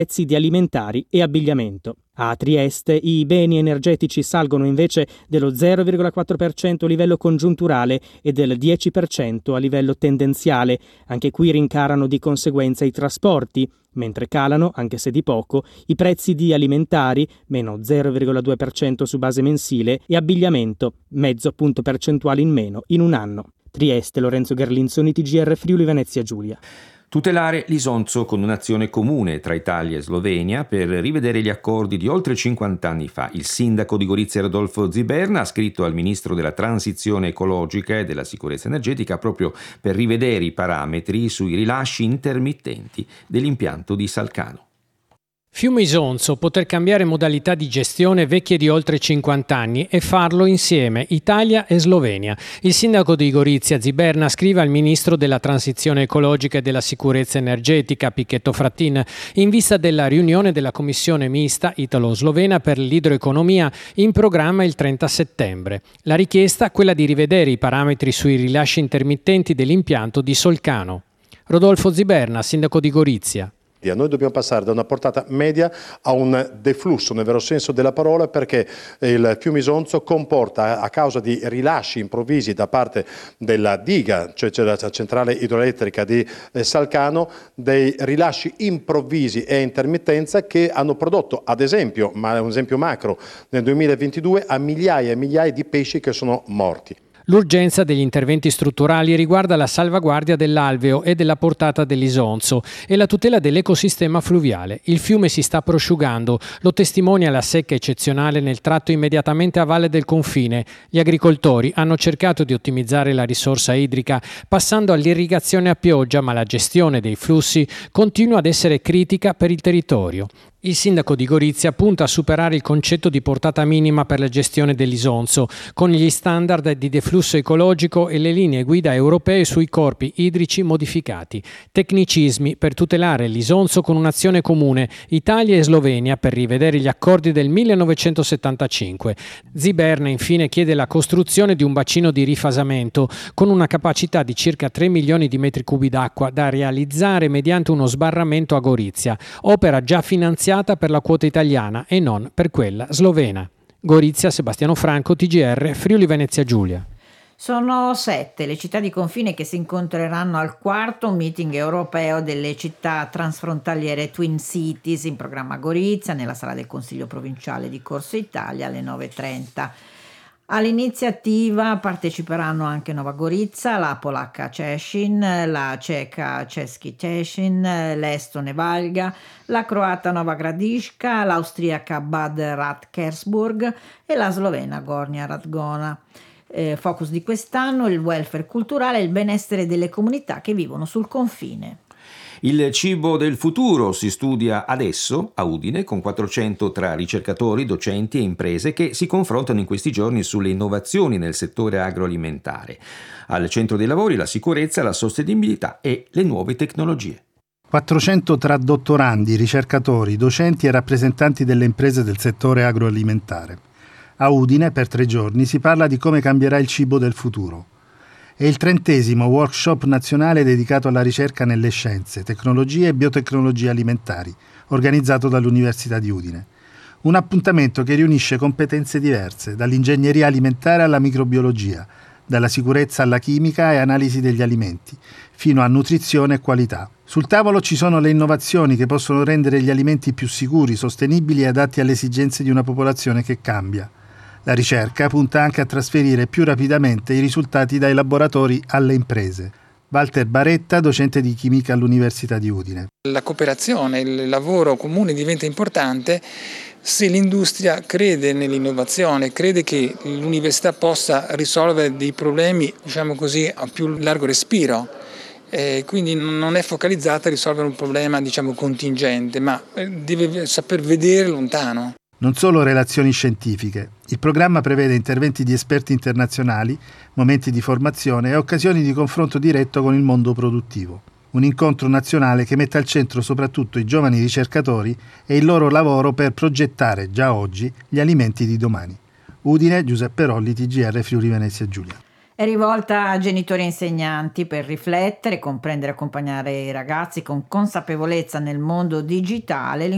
prezzi di alimentari e abbigliamento. A Trieste i beni energetici salgono invece dello 0,4% a livello congiunturale e del 10% a livello tendenziale. Anche qui rincarano di conseguenza i trasporti, mentre calano, anche se di poco, i prezzi di alimentari, meno 0,2% su base mensile, e abbigliamento, mezzo punto percentuale in meno in un anno. Trieste, Lorenzo Gerlinzoni, TGR Friuli Venezia Giulia. Tutelare l'Isonzo con un'azione comune tra Italia e Slovenia per rivedere gli accordi di oltre 50 anni fa. Il sindaco di Gorizia Rodolfo Ziberna ha scritto al ministro della transizione ecologica e della sicurezza energetica proprio per rivedere i parametri sui rilasci intermittenti dell'impianto di Salcano. Fiume Isonzo, poter cambiare modalità di gestione vecchie di oltre 50 anni e farlo insieme, Italia e Slovenia. Il sindaco di Gorizia Ziberna scrive al ministro della transizione ecologica e della sicurezza energetica, Pichetto Frattin, in vista della riunione della commissione mista italo-slovena per l'idroeconomia in programma il 30 settembre. La richiesta, quella di rivedere i parametri sui rilasci intermittenti dell'impianto di Solcano. Rodolfo Ziberna, sindaco di Gorizia. Noi dobbiamo passare da una portata media a un deflusso nel vero senso della parola, perché il fiume Isonzo comporta, a causa di rilasci improvvisi da parte della diga, cioè la centrale idroelettrica di Salcano, dei rilasci improvvisi e intermittenza che hanno prodotto, ad esempio, ma è un esempio macro, nel 2022 a migliaia e migliaia di pesci che sono morti. L'urgenza degli interventi strutturali riguarda la salvaguardia dell'alveo e della portata dell'Isonzo e la tutela dell'ecosistema fluviale. Il fiume si sta prosciugando, lo testimonia la secca eccezionale nel tratto immediatamente a valle del confine. Gli agricoltori hanno cercato di ottimizzare la risorsa idrica passando all'irrigazione a pioggia, ma la gestione dei flussi continua ad essere critica per il territorio. Il sindaco di Gorizia punta a superare il concetto di portata minima per la gestione dell'Isonzo, con gli standard di deflusso ecologico e le linee guida europee sui corpi idrici modificati. Tecnicismi per tutelare l'Isonzo con un'azione comune, Italia e Slovenia, per rivedere gli accordi del 1975. Ziberna infine chiede la costruzione di un bacino di rifasamento con una capacità di circa 3 milioni di metri cubi d'acqua da realizzare mediante uno sbarramento a Gorizia, opera già finanziata per la quota italiana e non per quella slovena. Gorizia, Sebastiano Franco, TGR Friuli Venezia Giulia. Sono 7 le città di confine che si incontreranno al quarto meeting europeo delle città transfrontaliere Twin Cities, in programma a Gorizia, nella sala del Consiglio provinciale di Corso Italia alle 9:30. All'iniziativa parteciperanno anche Nova Gorica, la polacca Cieszyn, la ceca Český Těšín, l'estone Valga, la croata Nova Gradiška, l'austriaca Bad Radkersburg e la slovena Gornja Radgona. Focus di quest'anno il welfare culturale e il benessere delle comunità che vivono sul confine. Il cibo del futuro si studia adesso a Udine con 400 tra ricercatori, docenti e imprese che si confrontano in questi giorni sulle innovazioni nel settore agroalimentare. Al centro dei lavori la sicurezza, la sostenibilità e le nuove tecnologie. 400 tra dottorandi, ricercatori, docenti e rappresentanti delle imprese del settore agroalimentare. A Udine per 3 giorni si parla di come cambierà il cibo del futuro. È il 30° workshop nazionale dedicato alla ricerca nelle scienze, tecnologie e biotecnologie alimentari, organizzato dall'Università di Udine. Un appuntamento che riunisce competenze diverse, dall'ingegneria alimentare alla microbiologia, dalla sicurezza alla chimica e analisi degli alimenti, fino a nutrizione e qualità. Sul tavolo ci sono le innovazioni che possono rendere gli alimenti più sicuri, sostenibili e adatti alle esigenze di una popolazione che cambia. La ricerca punta anche a trasferire più rapidamente i risultati dai laboratori alle imprese. Walter Baretta, docente di chimica all'Università di Udine. La cooperazione, il lavoro comune diventa importante se l'industria crede nell'innovazione, crede che l'università possa risolvere dei problemi, diciamo così, a più largo respiro. Quindi non è focalizzata a risolvere un problema, diciamo, contingente, ma deve saper vedere lontano. Non solo relazioni scientifiche. Il programma prevede interventi di esperti internazionali, momenti di formazione e occasioni di confronto diretto con il mondo produttivo. Un incontro nazionale che mette al centro soprattutto i giovani ricercatori e il loro lavoro per progettare già oggi gli alimenti di domani. Udine, Giuseppe Rolli, TGR Friuli Venezia Giulia. È rivolta a genitori e insegnanti per riflettere, comprendere e accompagnare i ragazzi con consapevolezza nel mondo digitale.